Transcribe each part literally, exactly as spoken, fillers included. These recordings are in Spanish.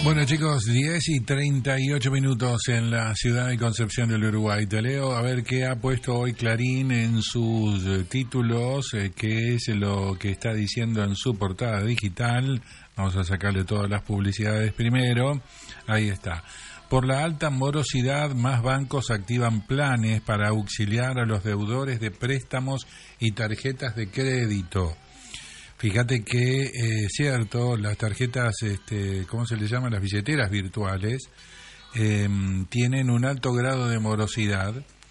Bueno, chicos, diez y treinta y ocho minutos en la ciudad de Concepción del Uruguay. Te leo a ver qué ha puesto hoy Clarín en sus eh, títulos, eh, qué es lo que está diciendo en su portada digital. Vamos a sacarle todas las publicidades primero. Ahí está. Por la alta morosidad, más bancos activan planes para auxiliar a los deudores de préstamos y tarjetas de crédito. Fíjate que es eh, cierto, las tarjetas, este, ¿cómo se le llama? Las billeteras virtuales eh, tienen un alto grado de morosidad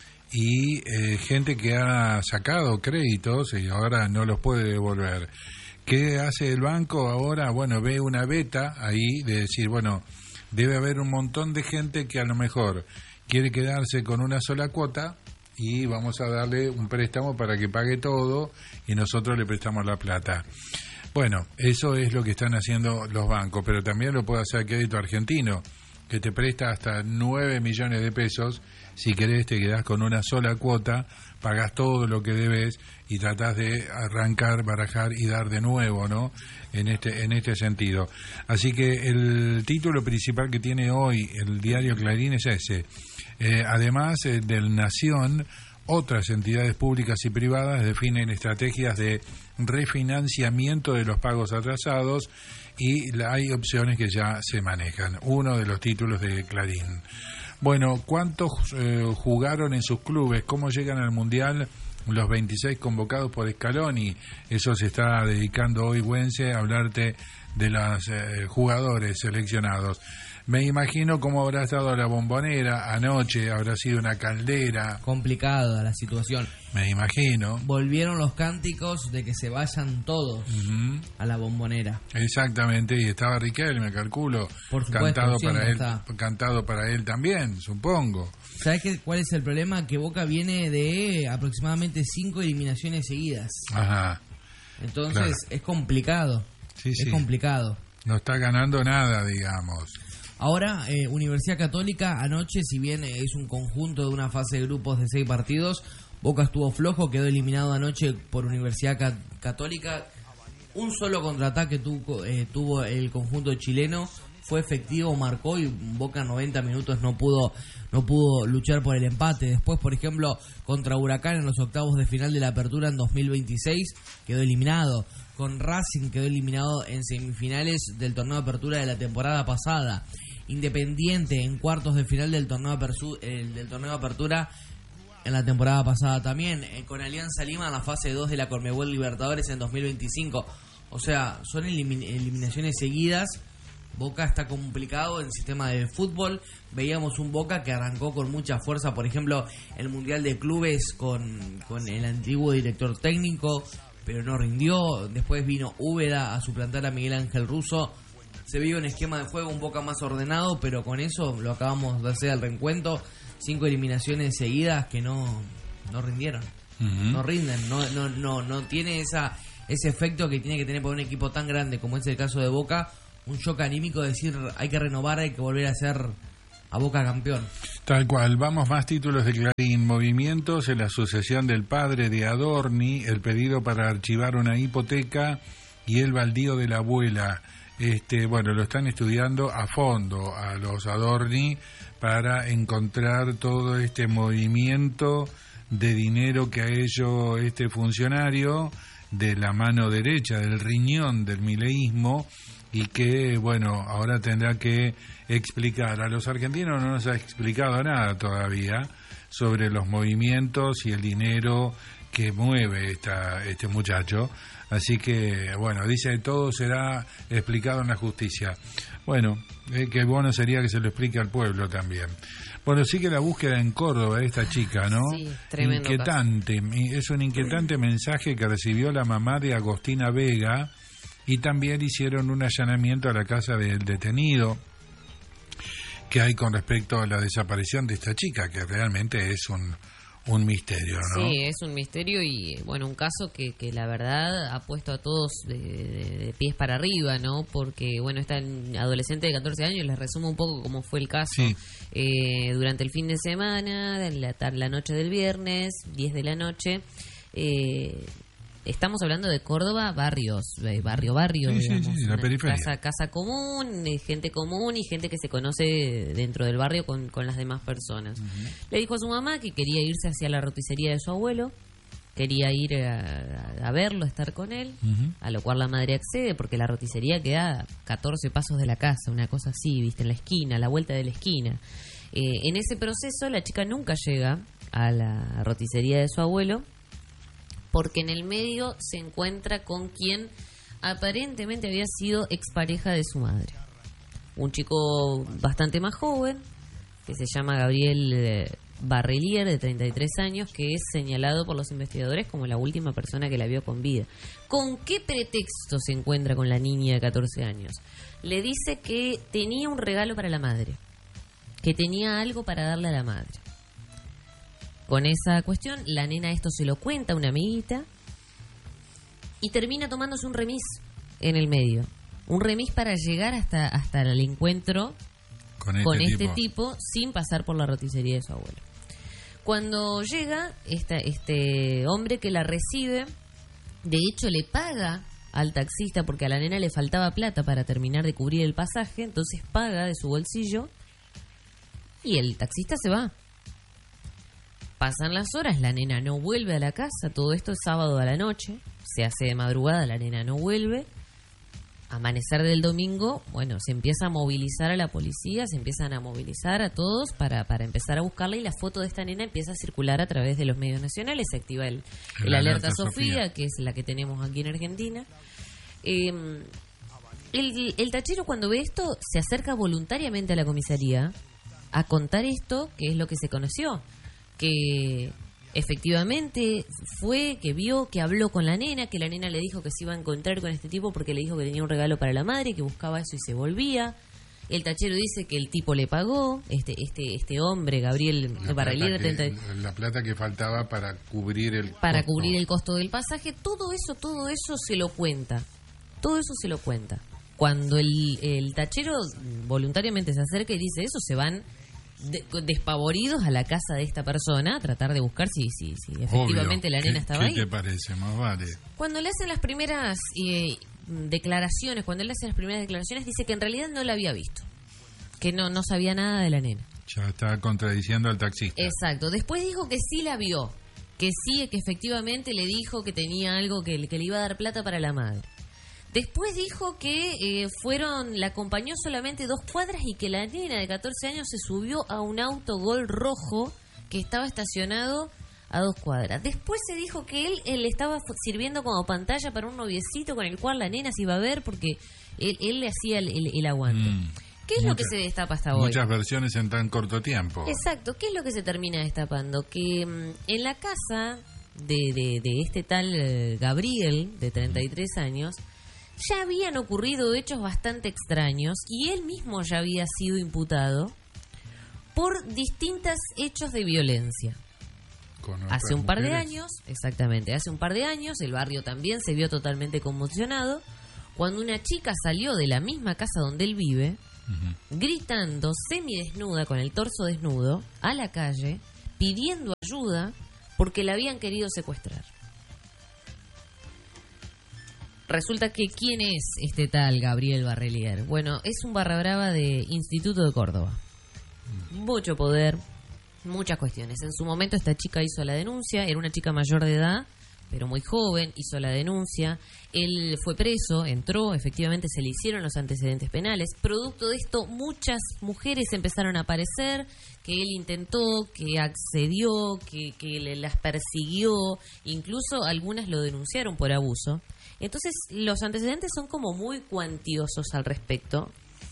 y eh, gente que ha sacado créditos y ahora no los puede devolver. ¿Qué hace el banco ahora? Bueno, ve una beta ahí de decir, bueno, debe haber un montón de gente que a lo mejor quiere quedarse con una sola cuota y vamos a darle un préstamo para que pague todo y nosotros le prestamos la plata. Bueno, eso es lo que están haciendo los bancos, pero también lo puede hacer Crédito Argentino, que te presta hasta nueve millones de pesos. Si querés te quedás con una sola cuota, pagás todo lo que debes y tratás de arrancar, barajar y dar de nuevo, ¿no? En este en este sentido. Así que el título principal que tiene hoy el diario Clarín es ese. Eh, además eh, del Nación, otras entidades públicas y privadas definen estrategias de refinanciamiento de los pagos atrasados y la, hay opciones que ya se manejan. Uno de los títulos de Clarín. Bueno, ¿cuántos eh, jugaron en sus clubes? ¿Cómo llegan al Mundial los veintiséis convocados por Scaloni? Eso se está dedicando hoy Güense a hablarte de los eh, jugadores seleccionados. Me imagino cómo habrá estado la Bombonera anoche, habrá sido una caldera. Complicada la situación. Me imagino. Volvieron los cánticos de que se vayan todos uh-huh. a la Bombonera. Exactamente, y estaba Riquelme, calculo, Por supuesto, cantado para él, está. cantado para él también, supongo. ¿Sabes qué, cuál es el problema? Que Boca viene de aproximadamente cinco eliminaciones seguidas. Ajá. Entonces claro. es complicado. Sí, es sí. complicado. No está ganando nada, digamos. Ahora, eh, Universidad Católica, anoche, si bien es un conjunto de una fase de grupos de seis partidos, Boca estuvo flojo, quedó eliminado anoche por Universidad Ca- Católica. Un solo contraataque tuvo, eh, tuvo el conjunto chileno, fue efectivo, marcó y Boca en noventa minutos no pudo no pudo luchar por el empate. Después, por ejemplo, contra Huracán en los octavos de final de la Apertura en dos mil veintiséis, quedó eliminado. Con Racing quedó eliminado en semifinales del torneo de Apertura de la temporada pasada. Independiente en cuartos de final del torneo de, Apersu- eh, del torneo de Apertura en la temporada pasada también. Eh, con Alianza Lima en la fase dos de la Conmebol Libertadores en dos mil veinticinco. O sea, son elimin- eliminaciones seguidas. Boca está complicado en el sistema de fútbol. Veíamos un Boca que arrancó con mucha fuerza, por ejemplo, el Mundial de Clubes con, con el antiguo director técnico, pero no rindió. Después vino Úbeda a suplantar a Miguel Ángel Russo. Se vio un esquema de juego un poco más ordenado, pero con eso lo acabamos de hacer al reencuentro. Cinco eliminaciones seguidas que no, no rindieron. Uh-huh. No rinden, no, no, no, no tiene esa ese efecto que tiene que tener para un equipo tan grande como es el caso de Boca. Un shock anímico de decir hay que renovar, hay que volver a ser a Boca campeón. Tal cual. Vamos, más títulos de Clarín. Movimientos en la sucesión del padre de Adorni, el pedido para archivar una hipoteca y el baldío de la abuela. Este, bueno, lo están estudiando a fondo a los Adorni para encontrar todo este movimiento de dinero que ha hecho este funcionario de la mano derecha, del riñón del mileísmo, y que, bueno, ahora tendrá que explicar. A los argentinos no nos ha explicado nada todavía sobre los movimientos y el dinero que mueve esta, este muchacho. Así que, bueno, dice que todo será explicado en la justicia. Bueno, eh, qué bueno sería que se lo explique al pueblo también. Bueno, sí que la búsqueda en Córdoba de esta chica, ¿no? Sí, tremendo. Inquietante. Caso. Es un inquietante mensaje que recibió la mamá de Agostina Vega y también hicieron un allanamiento a la casa del detenido que hay con respecto a la desaparición de esta chica, que realmente es un... un misterio, ¿no? Sí, es un misterio y, bueno, un caso que, que la verdad ha puesto a todos de, de, de pies para arriba, ¿no? Porque, bueno, esta adolescente de catorce años, les resumo un poco cómo fue el caso. Sí. Eh, durante el fin de semana, la, la noche del viernes, diez de la noche, eh, estamos hablando de Córdoba, barrios, eh, barrio, barrio, sí, digamos, sí, sí, la periferia. Casa, casa común, eh, gente común y gente que se conoce dentro del barrio con, con las demás personas. Uh-huh. Le dijo a su mamá que quería irse hacia la roticería de su abuelo, quería ir a, a verlo, a estar con él, uh-huh. a lo cual la madre accede porque la roticería queda a catorce pasos de la casa, una cosa así, viste, en la esquina, a la vuelta de la esquina. Eh, en ese proceso la chica nunca llega a la roticería de su abuelo porque en el medio se encuentra con quien aparentemente había sido expareja de su madre. Un chico bastante más joven que se llama Gabriel eh, Barrelier, de treinta y tres años, que es señalado por los investigadores como la última persona que la vio con vida. ¿Con qué pretexto se encuentra con la niña de catorce años? Le dice que tenía un regalo para la madre, que tenía algo para darle a la madre. Con esa cuestión, la nena esto se lo cuenta a una amiguita y termina tomándose un remis en el medio. Un remis para llegar hasta, hasta el encuentro con este, con este tipo. tipo sin pasar por la roticería de su abuelo. Cuando llega, esta, este hombre que la recibe, de hecho le paga al taxista porque a la nena le faltaba plata para terminar de cubrir el pasaje, entonces paga de su bolsillo y el taxista se va. Pasan las horas, la nena no vuelve a la casa, todo esto es sábado a la noche, se hace de madrugada, la nena no vuelve. Amanecer del domingo, bueno, se empieza a movilizar a la policía, se empiezan a movilizar a todos para, para empezar a buscarla y la foto de esta nena empieza a circular a través de los medios nacionales, se activa el, el, el alerta, alerta Sofía, Sofía, que es la que tenemos aquí en Argentina. Eh, el, el tachero cuando ve esto se acerca voluntariamente a la comisaría a contar esto, que es lo que se conoció, que efectivamente fue, que vio, que habló con la nena, que la nena le dijo que se iba a encontrar con este tipo porque le dijo que tenía un regalo para la madre, que buscaba eso y se volvía. El tachero dice que el tipo le pagó, este este este hombre, Gabriel Barrelier, la plata que faltaba para cubrir el para costo. cubrir el costo del pasaje. Todo eso, todo eso se lo cuenta. Todo eso se lo cuenta. Cuando el, el tachero voluntariamente se acerca y dice eso, se van De, despavoridos a la casa de esta persona a tratar de buscar si, si, si efectivamente Obvio. la nena ¿Qué, estaba ¿qué ahí. ¿Qué te parece? Más vale. Cuando le hacen las primeras eh, declaraciones, cuando él hace las primeras declaraciones, dice que en realidad no la había visto, que no, no sabía nada de la nena. Ya está contradiciendo al taxista. Exacto. Después dijo que sí la vio, que sí, que efectivamente le dijo que tenía algo que, que le iba a dar plata para la madre. Después dijo que eh, fueron, la acompañó solamente dos cuadras y que la nena de catorce años se subió a un auto Gol rojo que estaba estacionado a dos cuadras. Después se dijo que él, él estaba sirviendo como pantalla para un noviecito con el cual la nena se iba a ver porque él, él le hacía el, el, el aguante. Mm, ¿Qué es mucha, lo que se destapa hasta hoy? Muchas versiones en tan corto tiempo. Exacto. ¿Qué es lo que se termina destapando? Que mm, en la casa de, de, de este tal eh, Gabriel, de treinta y tres años, ya habían ocurrido hechos bastante extraños y él mismo ya había sido imputado por distintos hechos de violencia. Hace un par de años, exactamente, hace un par de años el barrio también se vio totalmente conmocionado cuando una chica salió de la misma casa donde él vive, uh-huh. gritando semidesnuda, con el torso desnudo, a la calle, pidiendo ayuda porque la habían querido secuestrar. Resulta que ¿quién es este tal Gabriel Barrelier? Bueno, es un barra brava de Instituto de Córdoba. Mucho poder, muchas cuestiones. En su momento esta chica hizo la denuncia, era una chica mayor de edad, pero muy joven, hizo la denuncia. Él fue preso, entró, efectivamente se le hicieron los antecedentes penales. Producto de esto, muchas mujeres empezaron a aparecer, que él intentó, que accedió, que, que las persiguió, incluso algunas lo denunciaron por abuso. Entonces, los antecedentes son como muy cuantiosos al respecto.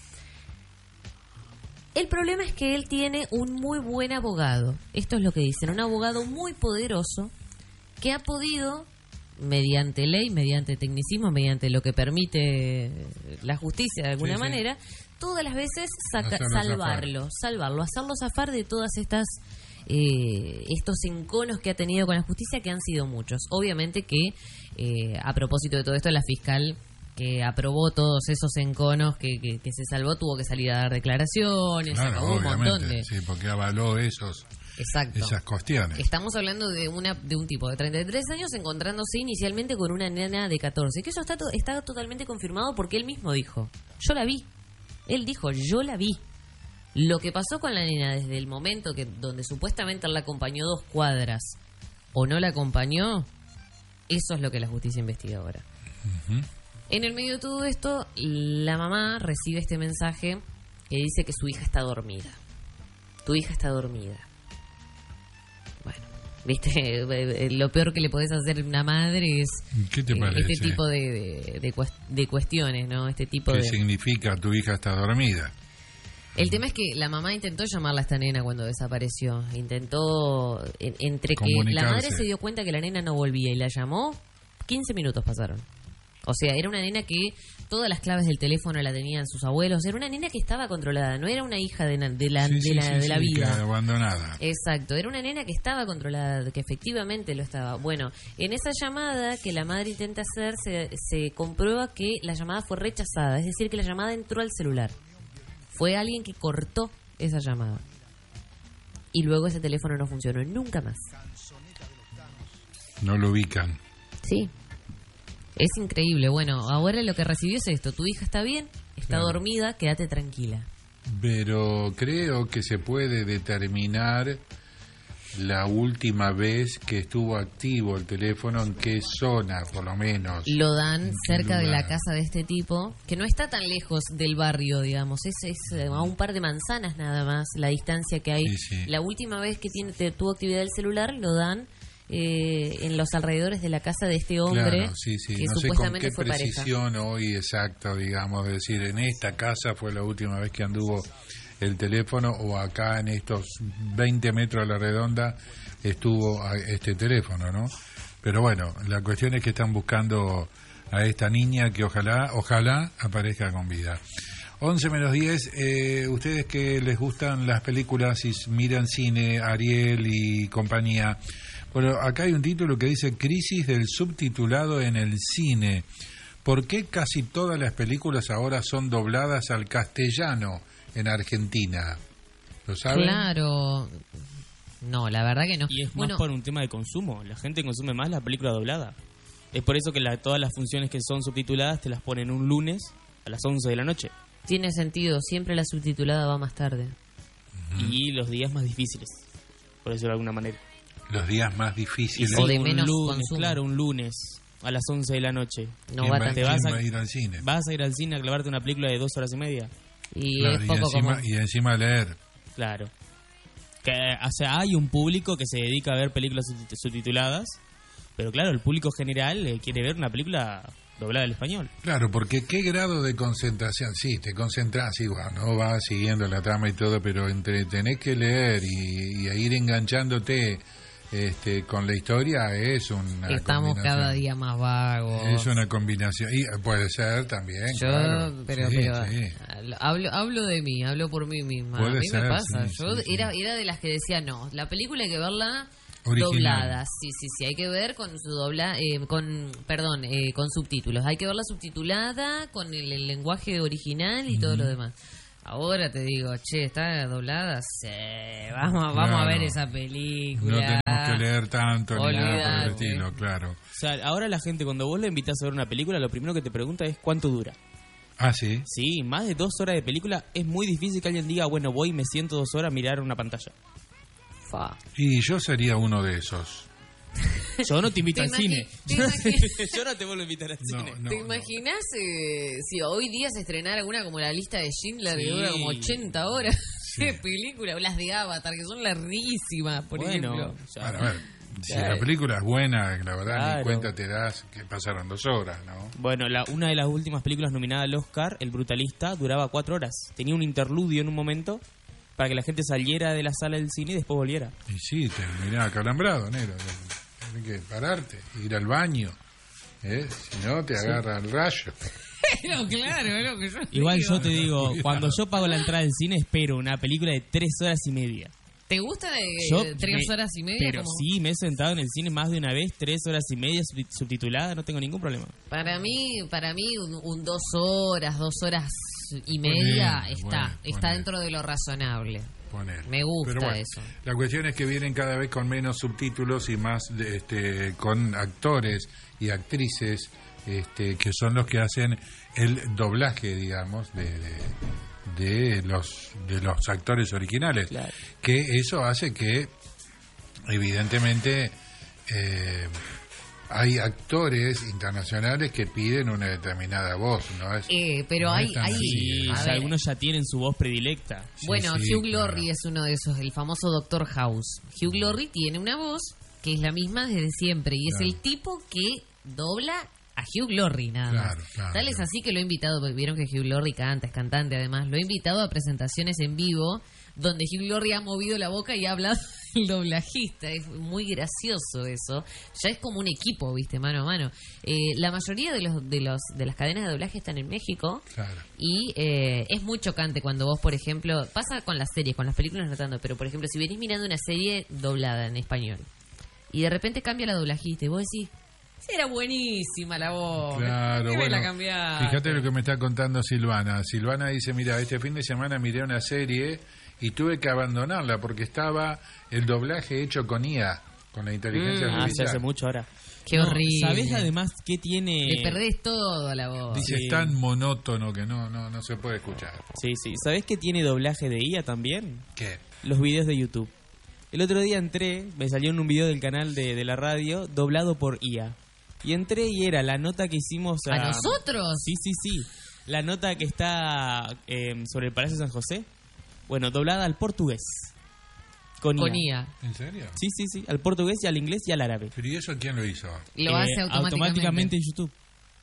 El problema es que él tiene un muy buen abogado. Esto es lo que dicen, un abogado muy poderoso que ha podido, mediante ley, mediante tecnicismo, mediante lo que permite la justicia de alguna sí, manera, sí. todas las veces saca, salvarlo, zafar. salvarlo, hacerlo zafar de todas estas eh, estos enconos que ha tenido con la justicia, que han sido muchos. Obviamente que eh, a propósito de todo esto, la fiscal que aprobó todos esos enconos que, que, que se salvó tuvo que salir a dar declaraciones, claro, un montón de... sí, porque avaló esos Exacto. esas cuestiones. Estamos hablando de una de un tipo de treinta y tres años encontrándose inicialmente con una nena de catorce, que eso está, to- está totalmente confirmado porque él mismo dijo, yo la vi. Él dijo, yo la vi. Lo que pasó con la nena desde el momento que donde supuestamente él la acompañó dos cuadras o no la acompañó, eso es lo que la justicia investiga ahora. Ujú. En el medio de todo esto, la mamá recibe este mensaje que dice que su hija está dormida. Tu hija está dormida. Bueno, viste, lo peor que le podés hacer a una madre es ¿Qué te eh, parece? este tipo de, de, de cues- de cuestiones, ¿no? Este tipo ¿Qué de... significa tu hija está dormida? El tema es que la mamá intentó llamarla a esta nena cuando desapareció. Intentó, en- entre que la Comunicarse. madre se dio cuenta que la nena no volvía y la llamó, quince minutos pasaron. O sea, era una nena que todas las claves del teléfono la tenían sus abuelos. Era una nena que estaba controlada, no era una hija de, na- de la, Sí, de sí, la, sí, de la sí, que vida. abandonada. Exacto, era una nena que estaba controlada, que efectivamente lo estaba. Bueno, en esa llamada que la madre intenta hacer, se, se comprueba que la llamada fue rechazada. Es decir, que la llamada entró al celular. Fue alguien que cortó esa llamada. Y luego ese teléfono no funcionó nunca más. No lo ubican. Sí. Es increíble. Bueno, ahora lo que recibió es esto. Tu hija está bien, está Claro. dormida, quédate tranquila. Pero creo que se puede determinar la última vez que estuvo activo el teléfono, en qué zona, por lo menos. Lo dan ¿En qué cerca de la lugar? casa de este tipo, que no está tan lejos del barrio, digamos. Es, es eh, a un par de manzanas nada más la distancia que hay. Sí, sí. La última vez que tiene, te- tuvo actividad el celular lo dan eh, en los alrededores de la casa de este hombre, Claro, sí, sí. que No sé con supuestamente qué fue pareja. precisión hoy exacto, digamos, es decir, en esta casa fue la última vez que anduvo el teléfono o acá en estos veinte metros a la redonda estuvo a- este teléfono, ¿no? Pero bueno, la cuestión es que están buscando a esta niña que ojalá, ojalá aparezca con vida. once menos diez, eh, ustedes que les gustan las películas y miran cine, Ariel y compañía. Bueno, acá hay un título que dice Crisis del subtitulado en el cine. ¿Por qué casi todas las películas ahora son dobladas al castellano en Argentina? ¿Lo saben? Claro. No, la verdad que no. Y es bueno, más por un tema de consumo. La gente consume más la película doblada. Es por eso que la- todas las funciones que son subtituladas te las ponen un lunes a las once de la noche. tiene sentido. Siempre la subtitulada va más tarde. Y los días más difíciles, por decirlo de alguna manera. Los días más difíciles. O de un menos lunes, consumo. claro, un lunes a las once de la noche. No ¿Quién va va, tan te quién vas a- va a ir al cine? ¿Vas a ir al cine a clavarte una película de dos horas y media? Y Claro, es y, poco encima, común. y encima leer. Claro. Que, o sea, hay un público que se dedica a ver películas subtit- subtituladas, pero claro, el público general eh, quiere ver una película doblada al español. Claro, porque qué grado de concentración, sí, te concentras igual, no vas siguiendo la trama y todo, pero entre tenés que leer y, y a ir enganchándote este, con la historia es una Estamos combinación. cada día más vagos. Es una combinación, y puede ser también, Yo, claro. pero, Sí, pero sí. hablo, hablo de mí, hablo por mí misma. Puede a mí ser, me pasa. sí, Yo sí, sí. era, era de las que decía, no, la película hay que verla Original. doblada. Sí, sí, sí, hay que ver con su dobla, eh, con, perdón, eh, con subtítulos. Hay que verla subtitulada con el, el lenguaje original y todo lo demás. Ahora te digo, che, ¿está doblada? Sí, vamos, vamos a Claro. ver esa No película. tenemos que leer tanto ni nada por el Olvídate. estilo, claro. O sea, ahora la gente cuando vos le invitas a ver una película, lo primero que te pregunta es cuánto dura. Ah, sí. Sí, más de dos horas de película es muy difícil que alguien diga, bueno, voy y me siento dos horas a mirar una pantalla. Fa. Y yo sería uno de esos. Yo no te invito ¿Te al imagi- cine. te Yo no te, imagi- yo no te vuelvo a invitar al No, cine. no, ¿Te no. imaginas eh, si hoy día se estrenara alguna como la lista de Schindler que Sí. dura como ochenta horas? ¿Qué película? O las de Avatar, que son larguísimas, por Bueno, ejemplo. o sea, Bueno, a ver, si Claro. la película es buena, la verdad Claro. ni cuenta te das que pasaron dos horas, ¿no? bueno, la, una de las últimas películas nominadas al Oscar, El Brutalista, duraba cuatro horas. Tenía un interludio en un momento para que la gente saliera de la sala del cine y después volviera. Y sí, terminás acalambrado, negro. Tienes que pararte, ir al baño. ¿eh? Si no, te agarra el rayo. Pero claro, es lo que yo Igual digo. yo te digo, cuando yo pago la entrada del cine espero una película de tres horas y media. ¿Te gusta de Yo tres me- horas y media? Pero como- sí, me he sentado en el cine más de una vez, tres horas y media subti- subtitulada, no tengo ningún problema. Para mí, para mí un, un dos horas, dos horas y media bien, está, bueno, está bueno. dentro de lo razonable. Poner. Me gusta Pero bueno, eso. La cuestión es que vienen cada vez con menos subtítulos y más de, este, con actores y actrices este, que son los que hacen el doblaje, digamos, de, de, de los de los actores originales. Claro. Que eso hace que, evidentemente, eh, hay actores internacionales que piden una determinada voz, ¿no? Es, Eh, pero no hay, es tan hay así, Y a ya ver, algunos ya tienen su voz predilecta. Sí, bueno, sí, Hugh Laurie claro. es uno de esos, el famoso Doctor House. Hugh Laurie tiene una voz que es la misma desde siempre y Claro. es el tipo que dobla a Hugh Laurie nada Claro, más. claro, Tal es claro. así que lo he invitado, porque vieron que Hugh Laurie canta, es cantante además, lo he invitado a presentaciones en vivo donde Hugh Laurie ha movido la boca y ha hablado el doblajista. Es muy gracioso eso. Ya es como un equipo, viste, mano a mano. Eh, la mayoría de los de los de las cadenas de doblaje están en México. Claro. Y eh, es muy chocante cuando vos, por ejemplo, pasa con las series, con las películas no tanto, pero por ejemplo, si venís mirando una serie doblada en español y de repente cambia la doblajista y vos decís, "Sí, era buenísima la voz. Claro, ¿Por qué me bueno, la cambiaste?". fíjate lo que me está contando Silvana. Silvana dice, mira, este fin de semana miré una serie y tuve que abandonarla porque estaba el doblaje hecho con I A, con la inteligencia Mm. Ah, se artificial. hace mucho ahora. Qué No, horrible. ¿Sabés además qué tiene? Le perdés todo a la voz. Dice, Sí. es tan monótono que no, no, no se puede escuchar. Sí, sí. ¿Sabés qué tiene doblaje de I A también? ¿Qué? Los videos de YouTube. El otro día entré, me salió en un video del canal de, de la radio, doblado por I A. Y entré y era la nota que hicimos a... ¿A nosotros? Sí, sí, sí. La nota que está eh, sobre el Palacio San José. Bueno, doblada al portugués. Con, Con I A. I A. ¿En serio? Sí, sí, sí. Al portugués y al inglés y al árabe. ¿Pero y eso quién lo hizo? Lo Eh, hace automáticamente. en YouTube.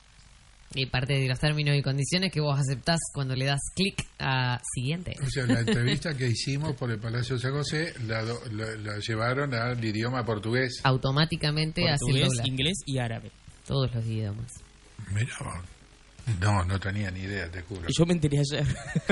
Y parte de los términos y condiciones que vos aceptás cuando le das clic a siguiente. O sea, la entrevista que hicimos por el Palacio de San José la, do- la- la llevaron al idioma portugués. Automáticamente hace el Portugués, doblaje. inglés y árabe. Todos los idiomas. Mira, vos. No, no tenía ni idea, te juro. Y yo me enteré ayer.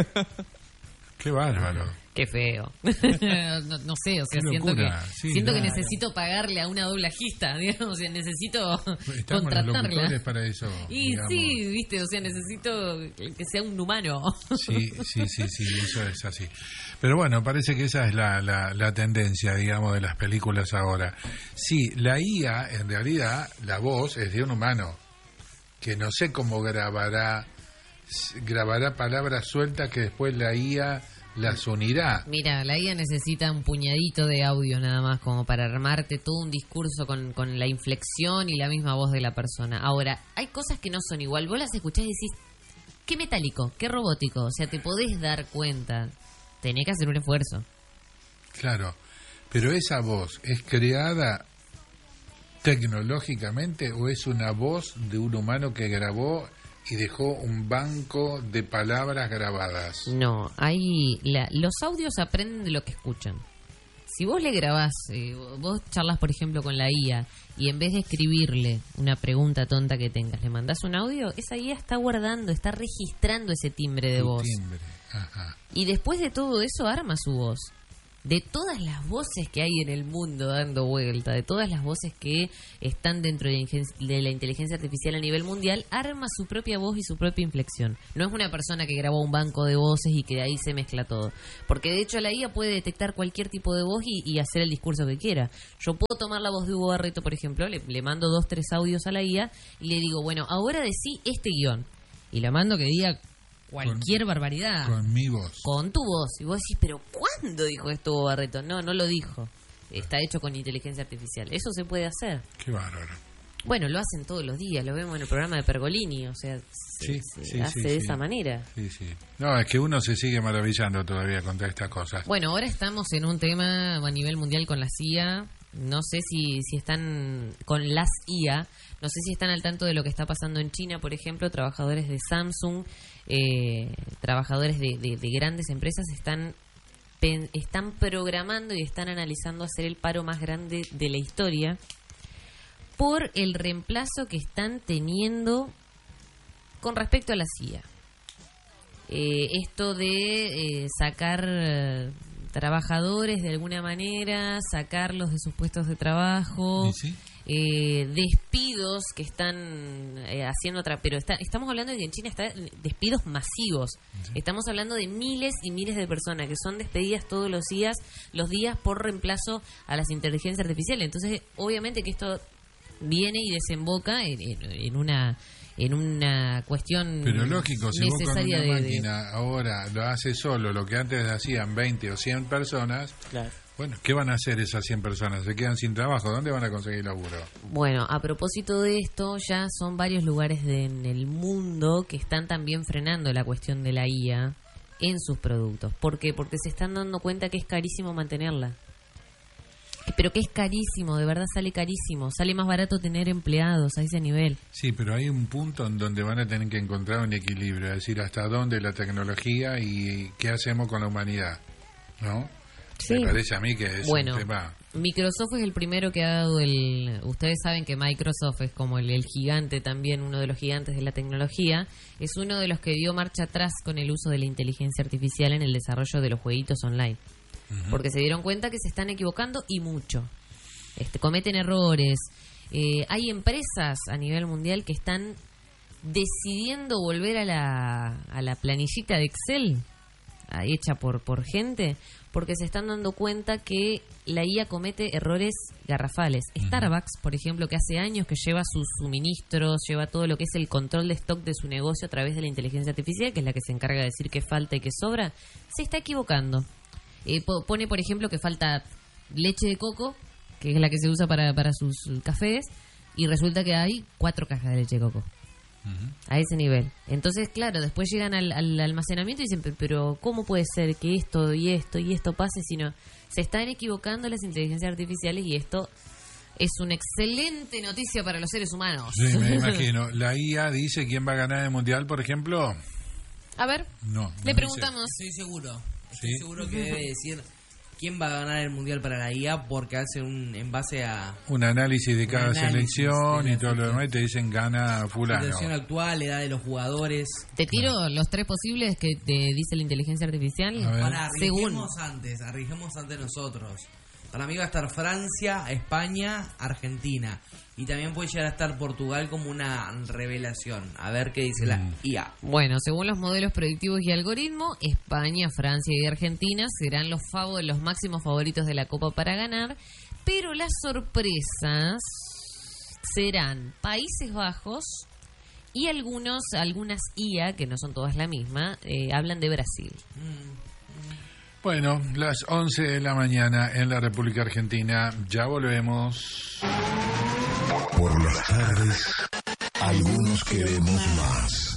Qué bárbaro. Qué feo. no, no sé, o sea, Qué siento locura, que sí, siento que claro. necesito pagarle a una doblajista, digamos, o sea, necesito Estamos los contratarla. locutores para eso. Y digamos. sí, viste, o sea, necesito que sea un humano. Sí, sí, sí, sí, eso es así. Pero bueno, parece que esa es la, la, la tendencia, digamos, de las películas ahora. Sí, la I A, en realidad, la voz es de un humano, que no sé cómo grabará, grabará palabras sueltas que después la I A las unirá. Mira, la I A necesita un puñadito de audio nada más como para armarte todo un discurso con, con la inflexión y la misma voz de la persona. Ahora, hay cosas que no son igual. Vos las escuchás y decís, qué metálico, qué robótico. O sea, te podés dar cuenta. Tenés que hacer un esfuerzo. Claro, pero esa voz es creada tecnológicamente o es una voz de un humano que grabó y dejó un banco de palabras grabadas. No, hay la- los audios aprenden de lo que escuchan. Si vos le grabás, eh, vos charlas por ejemplo con la I A y en vez de escribirle una pregunta tonta que tengas, le mandás un audio, esa I A está guardando, está registrando ese timbre de Tu voz. timbre. Ajá. Y después de todo eso arma su voz. De todas las voces que hay en el mundo dando vuelta, de todas las voces que están dentro de la ingen- de la inteligencia artificial a nivel mundial, arma su propia voz y su propia inflexión. No es una persona que grabó un banco de voces y que de ahí se mezcla todo. Porque de hecho la I A puede detectar cualquier tipo de voz y, y hacer el discurso que quiera. Yo puedo tomar la voz de Hugo Barreto, por ejemplo, le, le mando dos, tres audios a la I A y le digo, bueno, ahora decí este guión. Y la mando que diga cualquier barbaridad. Con mi voz. Con tu voz. Y vos decís, ¿pero cuándo dijo esto Hugo Barreto? No, no lo dijo. Está hecho con inteligencia artificial. Eso se puede hacer. Qué bárbaro. Bueno, lo hacen todos los días. Lo vemos en el programa de Pergolini. O sea, se, Sí, se sí, hace sí, de sí. esa manera. Sí, sí. No, es que uno se sigue maravillando todavía con todas estas cosas. Bueno, ahora estamos en un tema a nivel mundial con la C I A. No sé si, si están con las I A. No sé si están al tanto de lo que está pasando en China, por ejemplo. Trabajadores de Samsung, eh, trabajadores de, de- de grandes empresas están pen- están programando y están analizando hacer el paro más grande de la historia por el reemplazo que están teniendo con respecto a la C I A. Eh, esto de eh, sacar eh, trabajadores de alguna manera, sacarlos de sus puestos de trabajo, ¿Y sí? eh, despidos que están eh, haciendo otra, pero está, estamos hablando de que en China está despidos masivos. Sí. Estamos hablando de miles y miles de personas que son despedidas todos los días, los días por reemplazo a las inteligencias artificiales. Entonces, obviamente que esto viene y desemboca en, en, en una en una cuestión pero lógico, si vos con una de, máquina de... ahora lo hace solo lo que antes hacían veinte o cien personas, claro. Bueno, ¿qué van a hacer esas cien personas? ¿Se quedan sin trabajo? ¿Dónde van a conseguir laburo? Bueno, a propósito de esto, ya son varios lugares de, en el mundo que están también frenando la cuestión de la I A en sus productos. ¿Por qué? Porque se están dando cuenta que es carísimo mantenerla. Pero que es carísimo, de verdad sale carísimo. Sale más barato tener empleados a ese nivel. Sí, pero hay un punto en donde van a tener que encontrar un equilibrio. Es decir, hasta dónde la tecnología y qué hacemos con la humanidad, ¿no? Sí. Me parece a mí que es bueno, un tema... Microsoft es el primero que ha dado el... Ustedes saben que Microsoft es como el, el gigante también, uno de los gigantes de la tecnología. Es uno de los que dio marcha atrás con el uso de la inteligencia artificial en el desarrollo de los jueguitos online. Uh-huh. Porque se dieron cuenta que se están equivocando y mucho. Este, cometen errores. Eh, hay empresas a nivel mundial que están decidiendo volver a la, a la planillita de Excel hecha por, por gente, porque se están dando cuenta que la I A comete errores garrafales. Uh-huh. Starbucks, por ejemplo, que hace años que lleva sus suministros, lleva todo lo que es el control de stock de su negocio a través de la inteligencia artificial, que es la que se encarga de decir qué falta y qué sobra, se está equivocando. Eh, pone, por ejemplo, que falta leche de coco, que es la que se usa para, para sus cafés, y resulta que hay cuatro cajas de leche de coco. Uh-huh. A ese nivel. Entonces, claro, después llegan al, al almacenamiento y dicen, pero ¿cómo puede ser que esto y esto y esto pase? Sino se están equivocando las inteligencias artificiales y esto es una excelente noticia para los seres humanos. Sí, me imagino. La I A dice quién va a ganar el mundial, por ejemplo. A ver, no, le no preguntamos. Estoy seguro. Estoy ¿Sí? seguro que debe decir quién va a ganar el mundial para la I A, porque hace un en base a un análisis de cada selección de y todo lo demás y te dicen gana fulano. La situación actual, edad de los jugadores. Te tiro claro. los tres posibles que te dice la inteligencia artificial. Para arriesguemos antes, arriesguemos antes nosotros. Para mí va a estar Francia, España, Argentina. Y también puede llegar a estar Portugal como una revelación. A ver qué dice mm. la I A. Bueno, según los modelos predictivos y algoritmos, España, Francia y Argentina serán los, favor- los máximos favoritos de la Copa para ganar. Pero las sorpresas serán Países Bajos y algunos algunas I A, que no son todas la misma, eh, hablan de Brasil. Mm. Bueno, las once de la mañana en la República Argentina. Ya volvemos. Por las tardes, algunos queremos más.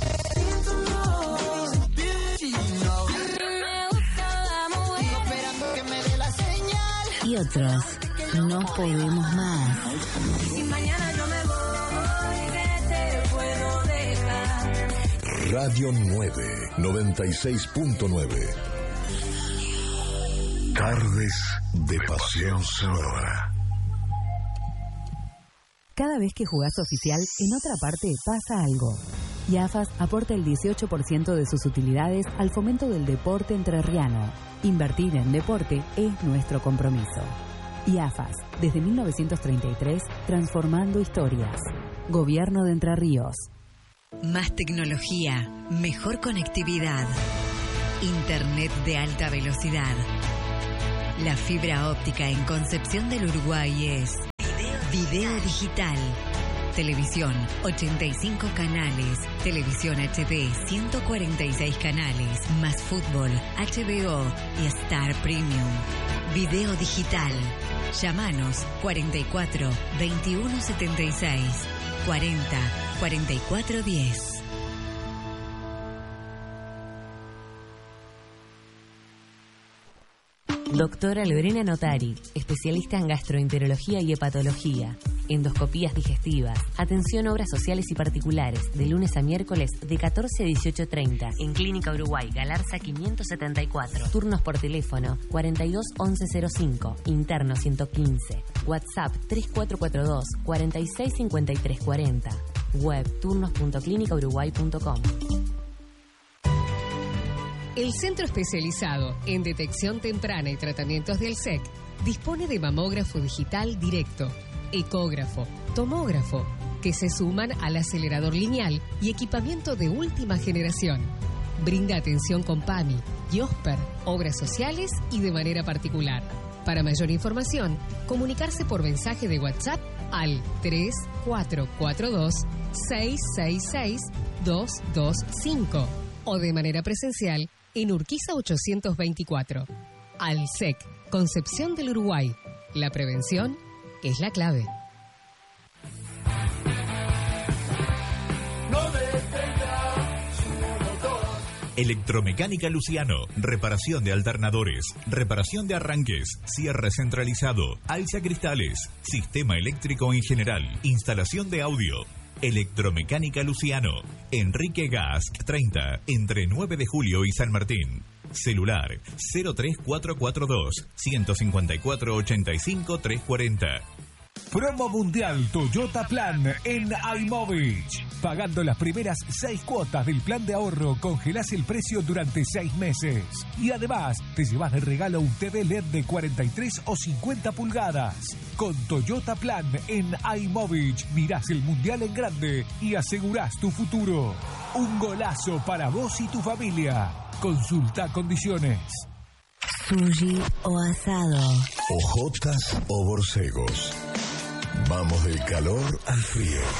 Y otros, no podemos más. Radio nueve, noventa y seis punto nueve. Tardes de Pasión Sonora. Cada vez que jugás oficial, en otra parte pasa algo. Y A F A S aporta el dieciocho por ciento de sus utilidades al fomento del deporte entrerriano. Invertir en deporte es nuestro compromiso. Y A F A S, desde mil novecientos treinta y tres, transformando historias. Gobierno de Entre Ríos. Más tecnología, mejor conectividad, internet de alta velocidad. La fibra óptica en Concepción del Uruguay es Video Digital. Televisión, ochenta y cinco canales. Televisión H D, ciento cuarenta y seis canales. Más fútbol, H B O y Star Premium. Video Digital. Llámanos cuarenta y cuatro, veintiuno setenta y seis, cuarenta, cuarenta y cuatro diez. Doctora Lorena Notari, especialista en gastroenterología y hepatología, endoscopías digestivas, atención a obras sociales y particulares, de lunes a miércoles de catorce a dieciocho treinta, en Clínica Uruguay, Galarza quinientos setenta y cuatro, turnos por teléfono cuarenta y dos once cero cinco, interno ciento quince, WhatsApp tres cuatro cuatro dos, cuarenta y seis cincuenta y tres cuarenta, web turnos punto clínica uruguay punto com. El Centro Especializado en Detección Temprana y Tratamientos del S E C dispone de mamógrafo digital directo, ecógrafo, tomógrafo, que se suman al acelerador lineal y equipamiento de última generación. Brinda atención con PAMI, IOSPER, obras sociales y de manera particular. Para mayor información, comunicarse por mensaje de WhatsApp al tres cuatro cuatro dos, seis seis seis, dos dos cinco o de manera presencial en Urquiza ochocientos veinticuatro. ALSEC, Concepción del Uruguay. La prevención es la clave. Electromecánica Luciano, reparación de alternadores, reparación de arranques, cierre centralizado, alza cristales, sistema eléctrico en general, instalación de audio. Electromecánica Luciano, Enrique Gask treinta, entre nueve de julio y San Martín. Celular cero tres cuatro cuatro dos, uno cinco cuatro, ocho cinco tres cuatro cero. Promo Mundial Toyota Plan en iMovich. Pagando las primeras seis cuotas del plan de ahorro, congelás el precio durante seis meses. Y además, te llevas de regalo un T V L E D de cuarenta y tres o cincuenta pulgadas. Con Toyota Plan en iMovich, mirás el Mundial en grande y asegurás tu futuro. Un golazo para vos y tu familia. Consulta condiciones. Sushi o asado. Ojotas o borcegos. Vamos del calor al frío.